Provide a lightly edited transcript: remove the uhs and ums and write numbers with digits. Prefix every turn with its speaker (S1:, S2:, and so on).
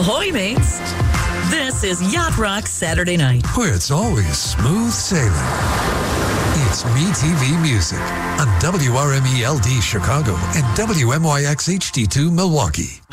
S1: Ahoy, mates. This is Yacht Rock Saturday Night,
S2: where it's always smooth sailing. It's MeTV Music on WRME LD Chicago and WMYX HD2 Milwaukee.